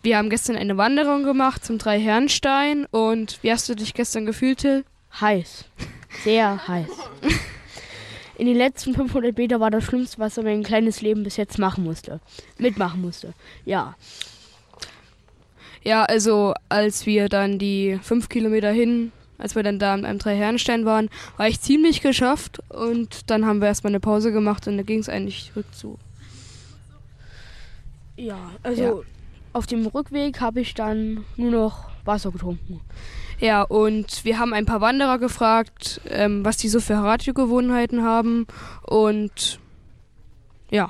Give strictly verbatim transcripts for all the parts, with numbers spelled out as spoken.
Wir haben gestern eine Wanderung gemacht zum Dreiherrenstein. Und wie hast du dich gestern gefühlt, Till? Heiß. Sehr heiß. In den letzten fünfhundert Meter war das Schlimmste, was mein kleines Leben bis jetzt machen musste. Mitmachen musste. Ja. Ja, also als wir dann die fünf Kilometer hin, als wir dann da am Dreiherrenstein waren, war ich ziemlich geschafft. Und dann haben wir erstmal eine Pause gemacht und da ging es eigentlich rückzu. Ja, also Ja. auf dem Rückweg habe ich dann nur noch Wasser getrunken. Ja, und wir haben ein paar Wanderer gefragt, ähm, was die so für Radiogewohnheiten haben. Und ja.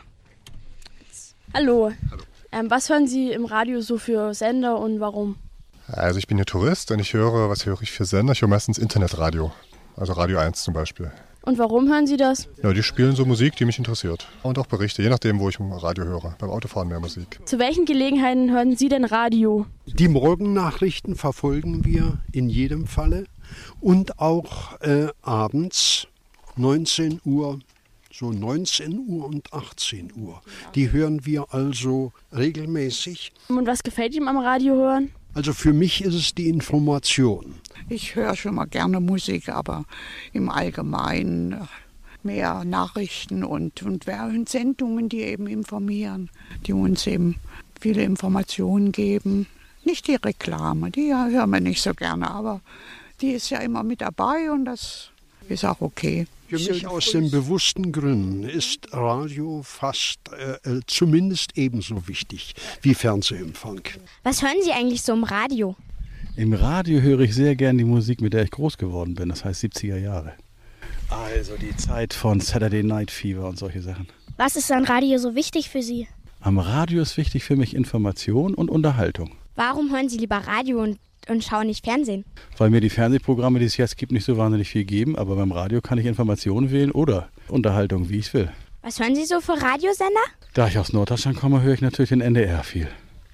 Hallo. Hallo. Ähm, was hören Sie im Radio so für Sender und warum? Also ich bin hier Tourist und ich höre, was höre ich für Sender? Ich höre meistens Internetradio, also Radio eins zum Beispiel. Und warum hören Sie das? Ja, die spielen so Musik, die mich interessiert. Und auch Berichte, je nachdem, wo ich Radio höre. Beim Autofahren mehr Musik. Zu welchen Gelegenheiten hören Sie denn Radio? Die Morgennachrichten verfolgen wir in jedem Falle. Und auch äh, abends neunzehn Uhr, so neunzehn Uhr und achtzehn Uhr. Die hören wir also regelmäßig. Und was gefällt Ihnen am Radio hören? Also für mich ist es die Information. Ich höre schon mal gerne Musik, aber im Allgemeinen mehr Nachrichten und, und Sendungen, die eben informieren, die uns eben viele Informationen geben. Nicht die Reklame, die hören wir nicht so gerne, aber die ist ja immer mit dabei und das ist auch okay. Für mich aus den bewussten Gründen ist Radio fast äh, zumindest ebenso wichtig wie Fernsehempfang. Was hören Sie eigentlich so im Radio? Im Radio höre ich sehr gern die Musik, mit der ich groß geworden bin, das heißt siebziger Jahre. Also die Zeit von Saturday Night Fever und solche Sachen. Was ist an Radio so wichtig für Sie? Am Radio ist wichtig für mich Information und Unterhaltung. Warum hören Sie lieber Radio und, und schauen nicht Fernsehen? Weil mir die Fernsehprogramme, die es jetzt gibt, nicht so wahnsinnig viel geben, aber beim Radio kann ich Informationen wählen oder Unterhaltung, wie ich es will. Was hören Sie so für Radiosender? Da ich aus Norddeutschland komme, höre ich natürlich den N D R viel.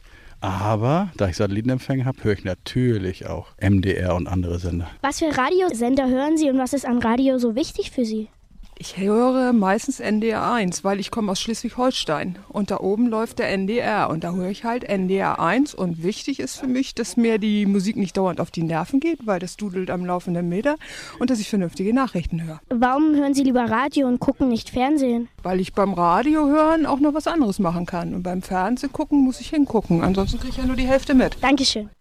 Aber da ich Satellitenempfänger habe, höre ich natürlich auch M D R und andere Sender. Was für Radiosender hören Sie und was ist an Radio so wichtig für Sie? Ich höre meistens N D R eins, weil ich komme aus Schleswig-Holstein und da oben läuft der N D R und da höre ich halt N D R eins und wichtig ist für mich, dass mir die Musik nicht dauernd auf die Nerven geht, weil das dudelt am laufenden Meter und dass ich vernünftige Nachrichten höre. Warum hören Sie lieber Radio und gucken nicht Fernsehen? Weil ich beim Radio hören auch noch was anderes machen kann und beim Fernsehen gucken muss ich hingucken, ansonsten kriege ich ja nur die Hälfte mit. Dankeschön.